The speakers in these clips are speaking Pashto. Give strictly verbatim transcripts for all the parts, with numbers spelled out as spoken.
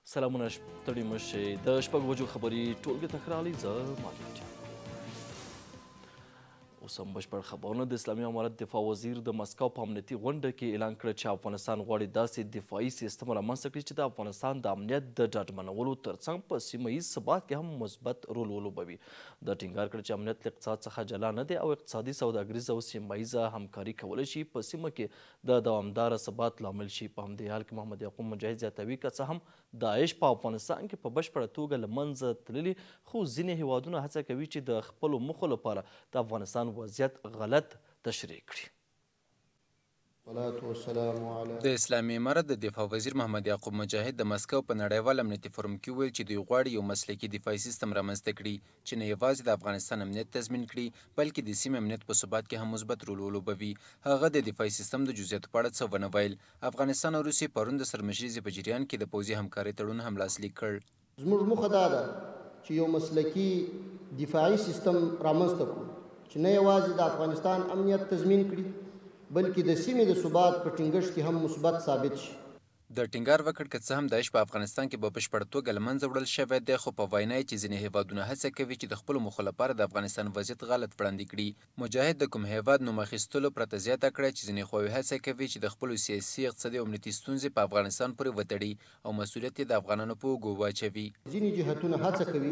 سلامونه ستړي مشئ د شپږ بجو خبري ټولګي ته ښه راغلئ. زه مالک اوس هم بشپړ خبرونه. د اسلامي امارت دفاع وزیر د مسکو په امنیتي غونډه کې اعلان کړ چې افغانستان غواړي داسې دفاعي سیستم رامنځته کړي چې د افغانستان د امنیت د ډاډمنولو ترڅنګ په سیمه ییز ثبات کې هم مثبت رول ولوبوي. د ټینګار کړ چې امنیت له اقتصاد څخه جلا نه دی او اقتصادي سوداګریزه او سیمه ییزه همکاري کولی شي په سیمه کې د دوامداره ثبات لامل شي. په همدې حال کې محمد یعقوب مجاهد زیاتوي که څه هم داعش په افغانستان کې په بشپړه توګه له منځه تللي، خو ځینې هیوادونه هڅه کوي چې د خپلو موخو لپاره د افغانستان وضعیت غلط تشریح کړي. د اسلامي امارت د دفاع وزیر محمد یعقوب مجاهد د مسکو په نړیوال امنیتي فورم کې وویل چې دوی غواړي یو مسلکي دفاعي سیستم رامنځته کړي چې نه یوازې د افغانستان امنیت تضمین کړي بلکې د سیمې امنیت په ثبات کې هم مثبت رول ولوبوي. هغه د دفاعي سیستم د جزئیاتو په اړه څه ونه ویل. افغانستان او روسیې پرون د سرمشریزې په جریان کې د پوځي همکارۍ تړون هم لاسلیک کړ. زموږ موخه دا ده چې یو مسلکي دفاعي سیستم رامنځته کړو چې نه یوازې د افغانستان امنیت تضمین کړي بلکې د سیمې د ثبات په ټینګښت کې هم مثبت ثابت شي. د ټینګار وکړ که څه هم داعش په افغانستان کې په بشپړه توګه له منځه وړل شوی دی، خو په وینا یې چې ځینې هیوادونه هڅه کوي چې د خپلو موخو لپاره د افغانستان وضعیت غلط وړاندې کړي. مجاهد د کوم هیواد نوم اخیستلو پرته زیاته کړه چې ځینې خواوې هڅه کوي چې د خپلو سیاسي، اقتصادي او امنیتي ستونزې په افغانستان پورې وتړي او مسؤلیت یې د افغانانو په اوږو واچوي. ځینې جهتونه هڅه کوي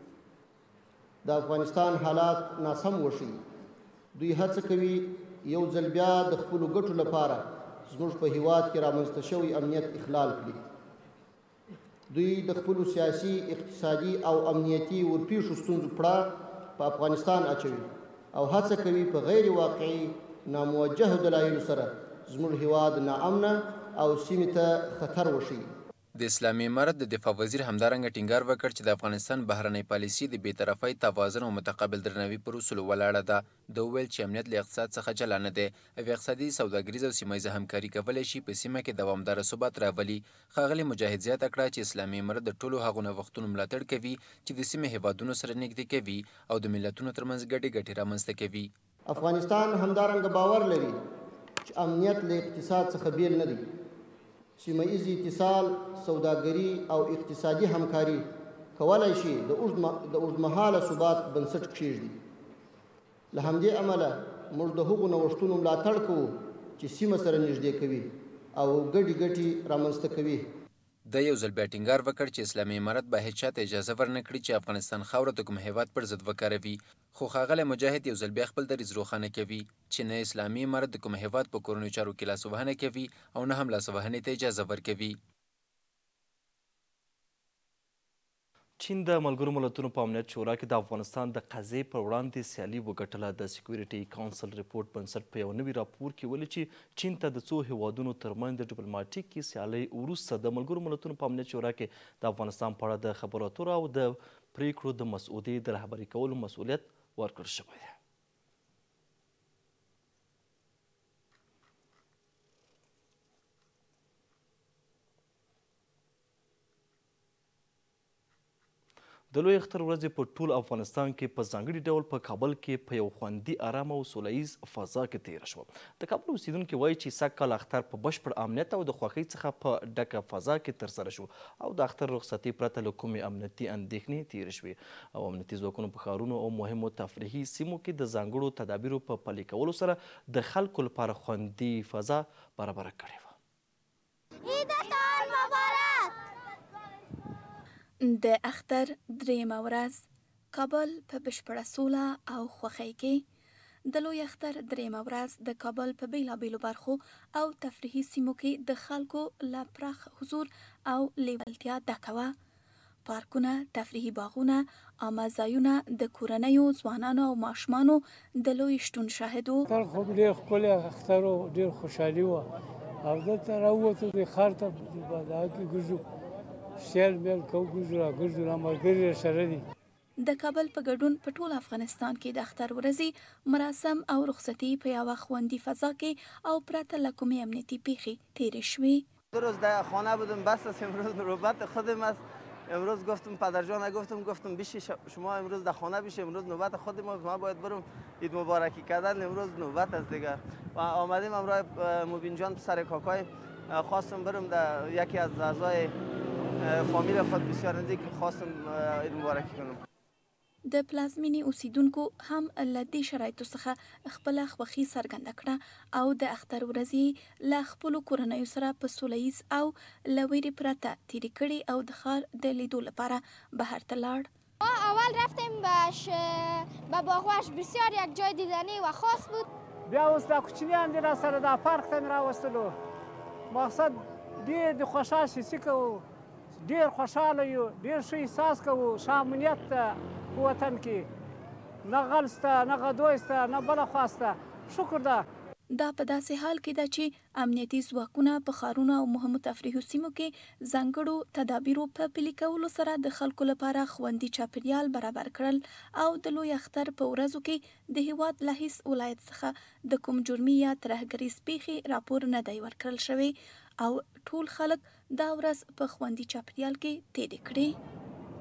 د افغانستان حالات ناسم وښيي. دوی هڅه کوي یو ځل بیا د خپلو ګټو لپاره زموږ په هیواد کې رامنځته شوی امنیت اخلال کړي. دوی د خپلو سیاسي، اقتصادي او امنیتي ورپېښو ستونزو پړه په افغانستان اچوي او هڅه کوي په غیر واقعي ناموجهو دلایلو سره زموږ هیواد ناامنه او سیمې ته خطر وښيي. د اسلامي امارت د دفاع وزیر همدارنګه ټینګار وکړ چې د افغانستان بهرنۍ پالیسي د بېطرفۍ، توازن او متقابل درناوي پر اصولو ولاړه ده. ده وویل چې امنیت له اقتصاد څخه جلا نه دی او اقتصادي، سوداګریزه او سیمه ییزه همکاري کولی شي په سیمه کې دوامداره ثبات راولي. ښاغلي مجاهد زیاته کړه چې اسلامي امارت د ټولو هغو نوښتونو ملاتړ کوي چې د سیمې هیوادونو سره نږدې کوي او د ملتونو ترمنځ ګډې ګټې رامنځته کوي. افغانستان همدارنګه باور لري چې امنیت له اقتصاد څخه بیل نه دی. سیمه ییز اتصال، سوداګري او اقتصادي همکاري کولی شي د اوږدمهاله ثبات بنسټ کېږدي. له همدې امله موږ د هغو نوښتونو ملاتړ کوو چې سیمه سره نږدې کوي او ګډې ګټې رامنځته کوي. د یو ځل بیا ټینګار وکړ چې اسلامي امارت به هیڅ چاته اجازه ورنه کړي چې افغانستان خاوره د کوم هیواد پر ضد وکاروي. خو ښاغلی مجاهد یو ځل بیا خپل دریځ روښانه کوي چې نه اسلامي امارت د کوم هیواد په کورنیو چارو کې لاسوهنه کوي او نه هم لاسوهنې ته اجازه ورکوي. چین د ملګرو ملتونو په امنیت شورا کې د افغانستان د قضیې پر وړاندې سیالي وګټله. د سکیورټي کونسل ریپورټ بنسټ په یو نوي راپور کې ویلي چې چین ته د څو هیوادونو ترمنځ د ډیپلوماټیکې سیالۍ وروسته د ملګرو ملتونو په امنیت شورا کې د افغانستان په اړه د خبرو اترو او د پریکړو د مسودې د رهبري کولو مسؤلیت ورکړل شوی دی. د لوی اختر ورځې په ټول افغانستان کې په ځانګړي ډول په کابل کې په یو خوندي، ارامه او سوله ییز فضا کې تېره شوه. د کابل اوسیدونکي وایي چې سږ کال اختر په بشپړ امنیت او د خوښۍ څخه په ډکه فضا کې ترسره شو او د اختر رخصتۍ پرته له کومې امنیتي اندېښنې تېرې شوې او امنیتي ځواکونو په ښارونو او مهمو تفریحي سیمو کې د ځانګړو تدابیرو په پلي کولو سره د خلکو لپاره خوندي فضا برابره کړې وه. د اختر درېیمه ورځ کابل په بشپړه سوله او خوښۍ کې. د لوی اختر درېیمه ورځ د کابل په بیلابیلو برخو او تفریحي سیمو کې د خلکو له پراخ حضور او لیوالتیا ډکه وه. پارکونه، تفریحي باغونه، عامه ځایونه د کورنیو، ځوانانو او ماشومانو د لوی شتون شاهد وو. اختر خو ډېر ښکلی اختر و، ډېر خوشحالي وه او دلته راووتو د ښار ته په دغه کې ګرځو، سیل میل کوو، ګرځو را ګرځو را ملګري سره دي. د کابل په ګډون په ټول افغانستان کې د اختر ورځې مراسم او رخصتي په یوه خوندي فضا کې او پرته له کومې امنیتي پیښې تیرې شوې. دو روز در خانه بودم، بس است امروز نوبت خودم است. امروز گفتم پدر جان گفتم گفتم بیشی شما امروز در خانه بیشه، امروز نوبت خود ما ما باید برم عید مبارکی کردن، امروز نوبت است دیگه. و آمدیم همراه مبین جان پسر کاکای، خواستم برم در یکی از اعضای فامیل خود بسیار نزدیک خواستم عید مبارکی کنم. د پلازمینې اوسیدونکو هم له دې شرایطو څخه خپله خوښي څرګنده کړه او د اختر ورځې له خپلو کورنیو سره په سوله ییز او له ویرې پرته تیرې کړې او د ښار د لیدو لپاره بهر ته لاړ. اول رفتیم به باغوش، بسیار یک جای دیدنی و خاص بود. بیا اوس دا کوچنیان دي را سره دا پارک ته مې راوستلو. مقصد ډېر د خوشحال شي کوو، ډېر خوشحاله یو، ډېر ښه احساس کوو. ښه امنیت ته په وطن کې نه غل شته، نه غدوی شته، نه بله خوا شته. شکر ده. دا په داسې حال کې ده چې امنیتي ځواکونه په ښارونو او مهمو تفریحي سیمو کې ځانګړو تدابیرو په پلي کولو سره د خلکو لپاره خوندي چاپیریال برابر کړل او د لوی اختر په ورځو کې د هیواد له هیڅ ولایت څخه د کوم جرمي یا ترهګریز پیښې راپور نه دی ورکړل شوی او ټول خلک دا ورځ په خوندي چاپیریال کې تیرې کړې.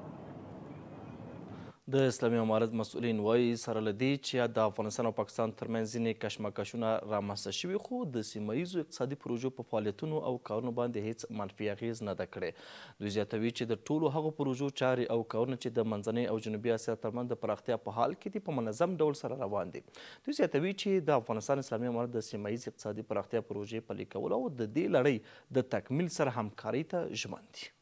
د اسلامي امارت مسؤلین وایي سره له دې چې د افغانستان او پاکستان ترمنځ ځینې کشمکشونه رامنځته شوي خو د سیمه ییزو اقتصادي پروژو په فعالیتونو او کارونو باندې هیڅ منفي اغیز نه ده کړې. دوی زیاتوي چې د ټولو هغو پروژو چارې او کارونه چې د منځنۍ او جنوبي اسیا ترمنځ د پراختیا په حال کې دي په منظم ډول سره روان دي. دوی زیاتوي چې د افغانستان اسلامي امارت د سیمه ییز اقتصادي پراختیا پروژې پلي کول او د دې لړۍ د تکمیل سره همکارۍ ته ژمن دي.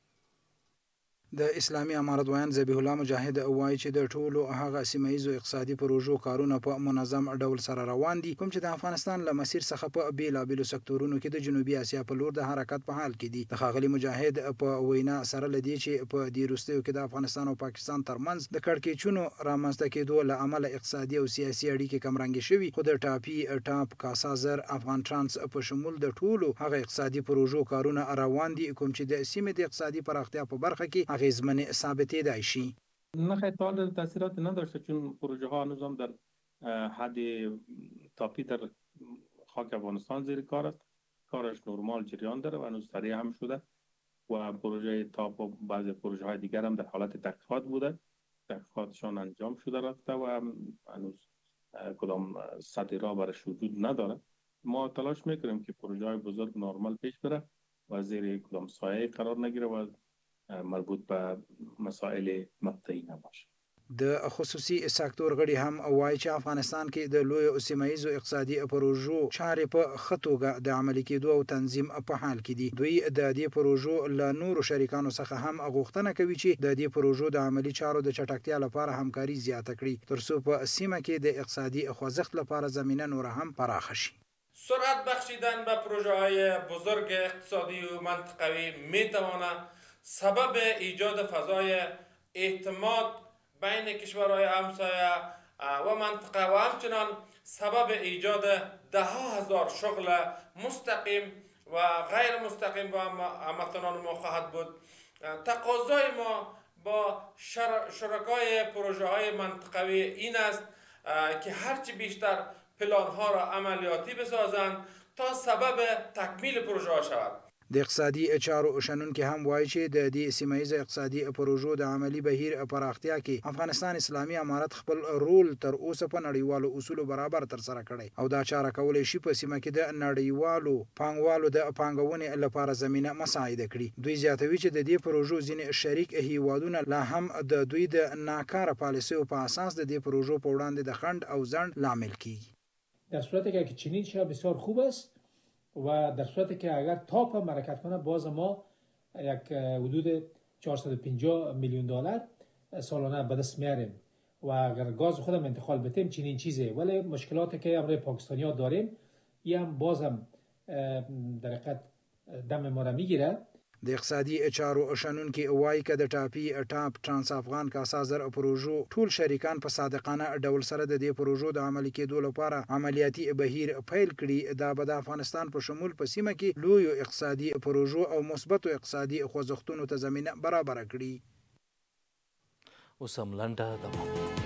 د اسلامي امارت ویان ذبیح الله مجاهد وایي چې د ټولو هغه سیمه ییزو اقتصادي پروژو کارونه په منظم ډول سره روان دي کوم چې د افغانستان له مسیر څخه په بیلابیلو سکتورونو کې د جنوبي اسیا په لور د حرکت په حال کې دي. د ښاغلي مجاهد په وینا سره له دې چې په دې وروستیو کې د افغانستان او پاکستان ترمنځ د کړکېچونو رامنځته کېدو له امله اقتصادي او سیاسي اړیکې کمرنګې شوي، خو د ټاپي ټاپ کاسا زر افغان ټرانس په شمول د ټولو هغه اقتصادي پروژو کارونه روان دي کوم چې د سیمې د اقتصادی پراختیا په برخه کې اغیزمن ثابتېدای شي. نه خیلی تاثیرات نداشته چون پروژه ها هنوز در حد تاپی در خاک افغانستان زیر کار است. کارش نرمال جریان داره و هنوز سریع هم شده و پروژه تاپ و بعضی پروژه های دیگر هم در حالت تحقیقات بوده. تحقیقاتشان انجام شده رفته و هنوز کدام سطحی را برش وجود نداره. ما تلاش میکنیم که پروژه های بزرگ نرمال پیش بره و زیر کدام سایه قرار نگیره و مربوط به مسائل مقطعی نباشه. د خصوصي سکتور غړي هم وایي چې افغانستان کې د لوی سیمه ییزو اقتصادي پروژو چارې په ښه توګه د عملي کېدو او تنظیم په حال کې دي. دوی د دې پروژو له نورو شریکانو څخه هم غوښتنه کوي چې د دې پروژو د عملي چارو د چټکتیا لپاره همکاري زیاته کړي ترڅو په سیمه کې د اقتصادي خوځښت لپاره زمینه نور هم پراخه شي. سرعت بخشیدن به پروژه های بزرگ اقتصادی و منطقوی میتواند سبب ایجاد فضای اعتماد بین کشورهای همسایه و منطقه و همچنان سبب ایجاد ده ها هزار شغل مستقیم و غیر مستقیم با هموطنان ما خواهد بود. تقاضای ما با شرکای پروژه های منطقوی این است که هرچی بیشتر پلان ها را عملیاتی بسازند تا سبب تکمیل پروژه ها شود. د اقتصادي چارو شنونکي هم وایي چې د دې سیمه ییزه اقتصادي پروژو د عملی بهیر پراختیا کې افغانستان اسلامي امارت خپل رول تر اوسه په نړیوالو اصولو برابر تر سره کړی او دا چاره کولای شي په سیمه کې د نړیوالو پانګوالو د پانګونې لپاره زمینه مساعده کړي. دوی زیاتوي چې د دې پروژو ځینې شریک هیوادونه لا هم د دوی د ناکاره پالیسیو په اساس د دې پروژو په وړاندې د خنډ او ځنډ لامل کیږي. در صورتی که چنین شه بسیار خوب است و در صورتی که اگر تاپ هم حرکت کنه باز ما یک حدود چهارصد و پنجاه میلیون دلار سالانه به دست میاریم و اگر گاز خودم انتقال بدیم چنین چیزه، ولی مشکلاتی که امروز پاکستانی‌ها داریم این هم باز هم در حقیقت دم ما را میگیره. د اقتصادي چارو شنونکي وایي که د ټاپي ټاپ ټرانس افغان کاسا زر پروژو ټول شریکان په صادقانه ډول سره د دې پروژو د عملي کېدو لپاره عملیاتي بهیر پیل کړي، دا به د افغانستان په شمول په سیمه کې لوی اقتصادي پروژو او مثبتو اقتصادي خوځښتونو ته زمینه برابر کړي. اوس هم لنډه دمه